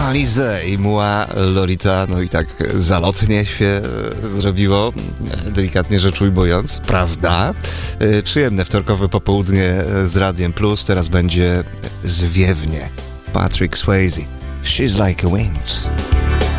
Alizé i moi Lolita, no i tak zalotnie się zrobiło, delikatnie rzecz ujmując, prawda? Przyjemne wtorkowe popołudnie z Radiem Plus, teraz będzie zwiewnie. Patrick Swayze, She's Like a Wind.